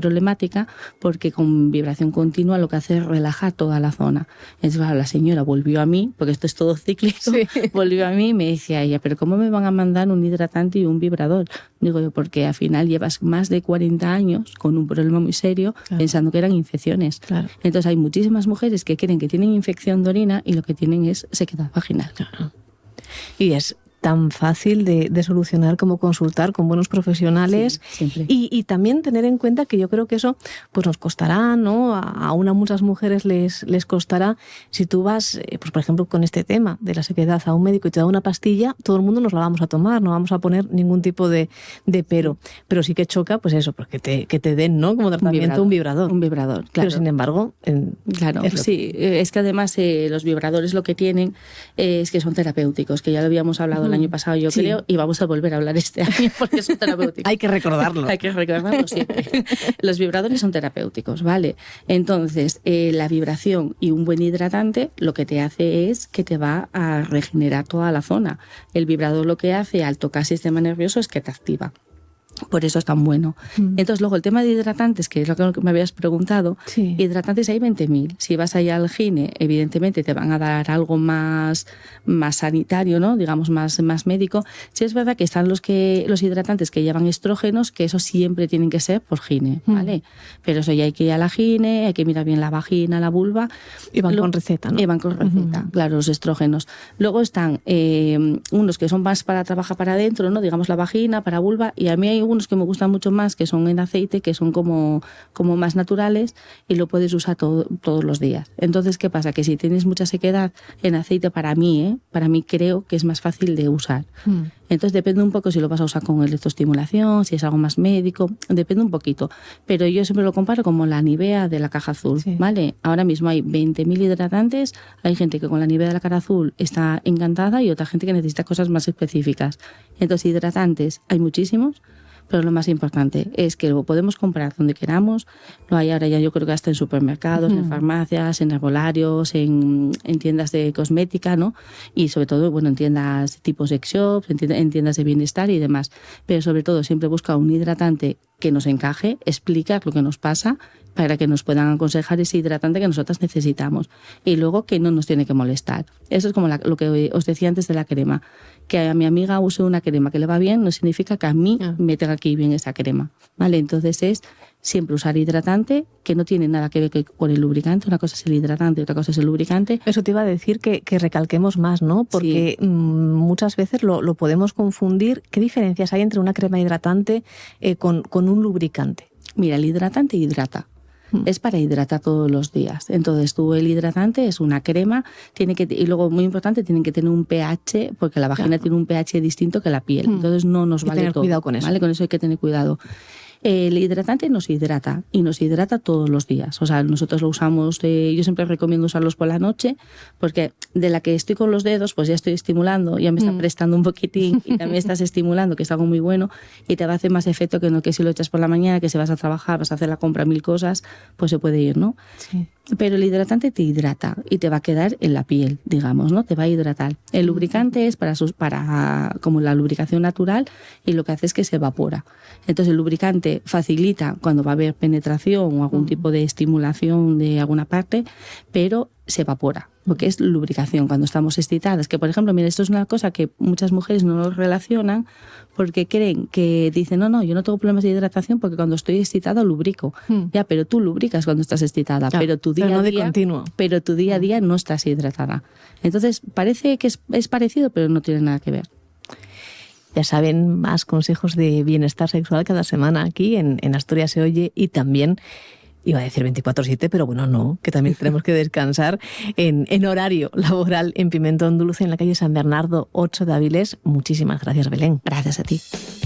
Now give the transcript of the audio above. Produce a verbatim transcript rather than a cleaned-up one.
problemática porque con vibración continua lo que hace es relajar toda la zona. Entonces, claro, la señora volvió a mí, porque esto es todo cíclico, sí. volvió a mí y me decía ella, pero ¿cómo me van a mandar un hidratante y un vibrador? Digo yo, porque al final llevas más de cuarenta años con un problema muy serio, claro. pensando que eran infecciones. Claro. Entonces hay muchísimas mujeres que creen que tienen infección de orina y lo que tienen es sequedad vaginal. Claro. Y es tan fácil de, de solucionar como consultar con buenos profesionales, sí, y, y también tener en cuenta que yo creo que eso pues nos costará, ¿no? A, aún a muchas mujeres les, les costará. Si tú vas, eh, pues por ejemplo, con este tema de la sequedad a un médico y te da una pastilla, todo el mundo nos la vamos a tomar, no vamos a poner ningún tipo de, de pero. Pero sí que choca, pues eso, porque te, que te den, ¿no? Como tratamiento un vibrador. Un vibrador, un vibrador, claro. Pero sin embargo... En, claro, es sí. Que... Es que además eh, los vibradores lo que tienen eh, es que son terapéuticos, que ya lo habíamos hablado uh-huh. el año pasado, yo sí. creo, y vamos a volver a hablar este año porque son terapéuticos. Hay que recordarlo. Hay que recordarlo siempre. Los vibradores son terapéuticos, ¿vale? Entonces, eh, la vibración y un buen hidratante lo que te hace es que te va a regenerar toda la zona. El vibrador lo que hace al tocar el sistema nervioso es que te activa. Por eso es tan bueno. Mm. Entonces, luego el tema de hidratantes, que es lo que me habías preguntado, sí. hidratantes hay veinte mil. Si vas allá al gine, evidentemente te van a dar algo más, más sanitario, ¿no? Digamos, más, más médico. Sí es verdad que están los que los hidratantes que llevan estrógenos, que eso siempre tienen que ser por gine, ¿vale? Mm. Pero eso ya hay que ir a la gine, hay que mirar bien la vagina, la vulva. Y van lo, con receta, ¿no? Y van con receta, uh-huh. claro, los estrógenos. Luego están eh, unos que son más para trabajar para adentro, ¿no? Digamos, la vagina, para vulva, y a mí hay unos que me gustan mucho más, que son en aceite, que son como, como más naturales y lo puedes usar todo, todos los días. Entonces, ¿qué pasa? Que si tienes mucha sequedad en aceite, para mí, ¿eh? para mí creo que es más fácil de usar. Mm. Entonces, depende un poco si lo vas a usar con electroestimulación, si es algo más médico, depende un poquito. Pero yo siempre lo comparo como la Nivea de la caja azul, sí. ¿vale? Ahora mismo hay veinte mil hidratantes, hay gente que con la Nivea de la caja azul está encantada y otra gente que necesita cosas más específicas. Entonces, hidratantes hay muchísimos, pero lo más importante es que lo podemos comprar donde queramos. Lo hay ahora ya, yo creo que hasta en supermercados, mm. en farmacias, en herbolarios, en, en tiendas de cosmética, ¿no? Y sobre todo, bueno, en tiendas tipo sex shops, en tiendas, en tiendas de bienestar y demás. Pero sobre todo siempre busca un hidratante que nos encaje, explicar lo que nos pasa para que nos puedan aconsejar ese hidratante que nosotras necesitamos. Y luego que no nos tiene que molestar. Eso es como la, lo que os decía antes de la crema. Que a mi amiga use una crema que le va bien no significa que a mí ah. me tenga que ir bien esa crema, ¿vale? Entonces es siempre usar hidratante, que no tiene nada que ver con el lubricante. Una cosa es el hidratante, otra cosa es el lubricante. Eso te iba a decir que, que recalquemos más, ¿no? Porque sí. mmm, muchas veces lo, lo podemos confundir. ¿Qué diferencias hay entre una crema hidratante eh, con, con un lubricante? Mira, el hidratante hidrata. Es para hidratar todos los días. Entonces, tú el hidratante es una crema, tiene que y luego, muy importante, tienen que tener un pH, porque la vagina claro. tiene un pH distinto que la piel. Entonces, no nos hay vale tener todo. Cuidado con eso. ¿Vale? Con eso hay que tener cuidado. El hidratante nos hidrata y nos hidrata todos los días. O sea, nosotros lo usamos, eh, yo siempre recomiendo usarlos por la noche, porque de la que estoy con los dedos, pues ya estoy estimulando, ya me está mm. prestando un poquitín y también estás estimulando, que es algo muy bueno y te va a hacer más efecto que no que si lo echas por la mañana, que si vas a trabajar, vas a hacer la compra, mil cosas, pues se puede ir, ¿no? Sí. Pero el hidratante te hidrata y te va a quedar en la piel, digamos, ¿no? Te va a hidratar. El lubricante es para, sus, para como la lubricación natural y lo que hace es que se evapora. Entonces el lubricante facilita cuando va a haber penetración o algún uh-huh. tipo de estimulación de alguna parte, pero se evapora, porque es lubricación cuando estamos excitadas. Que, por ejemplo, mira, esto es una cosa que muchas mujeres no lo relacionan porque creen que dicen, no, no, yo no tengo problemas de hidratación porque cuando estoy excitada lubrico. Hmm. Ya, pero tú lubricas cuando estás excitada, ya, pero tu día pero no a de día, continuo. pero tu día a día no estás hidratada. Entonces, parece que es, es parecido, pero no tiene nada que ver. Ya saben, más consejos de bienestar sexual cada semana aquí en, en Asturias se oye, y también, iba a decir veinticuatro siete, pero bueno, no, que también tenemos que descansar en, en horario laboral en Pimentón Dulce, en la calle San Bernardo ocho de Avilés. Muchísimas gracias, Belén. Gracias a ti.